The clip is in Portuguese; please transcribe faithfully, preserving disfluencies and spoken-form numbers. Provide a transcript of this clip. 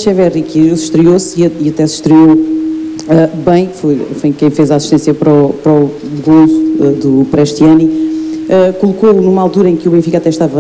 Echeverri, que estreou-se e, e até se estreou uh, bem, foi, foi quem fez a assistência para o, para o golo uh, do Prestiani, uh, colocou-o numa altura em que o Benfica até estava